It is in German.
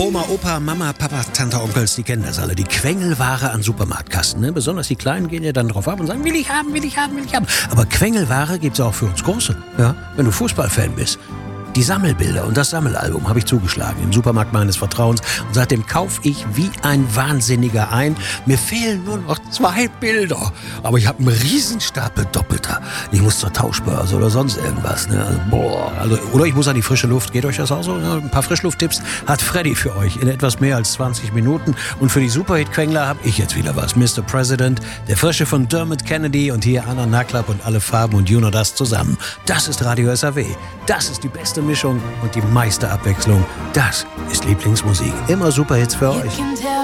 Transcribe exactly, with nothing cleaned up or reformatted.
Oma, Opa, Mama, Papa, Tante, Onkels, die kennen das alle. Die Quengelware an Supermarktkassen. Ne? Besonders die Kleinen gehen ja dann drauf ab und sagen, will ich haben, will ich haben, will ich haben. Aber Quengelware gibt's auch für uns Große. Ja? Wenn du Fußballfan bist. Die Sammelbilder und das Sammelalbum habe ich zugeschlagen im Supermarkt meines Vertrauens und seitdem kaufe ich wie ein Wahnsinniger ein. Mir fehlen nur noch zwei Bilder, aber ich habe einen Riesenstapel Doppelter. Ich muss zur Tauschbörse oder sonst irgendwas. Ne? Also, boah, also, oder ich muss an die frische Luft. Geht euch das auch so? Ja, ein paar Frischlufttipps hat Freddy für euch in etwas mehr als zwanzig Minuten. Und für die Superhit-Quengler habe ich jetzt wieder was. Mister President, der Frische von Dermot Kennedy und hier Anna Naklap und alle Farben und You Know Das zusammen. Das ist Radio S R W. Das ist die beste Mischung und die meiste Abwechslung. Das ist Lieblingsmusik. Immer Superhits für euch.